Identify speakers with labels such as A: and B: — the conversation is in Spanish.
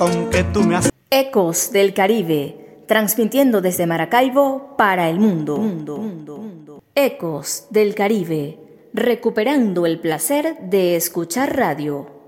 A: aunque tú me has...
B: Ecos del Caribe, transmitiendo desde Maracaibo para el mundo. Ecos del Caribe, recuperando el placer de escuchar radio.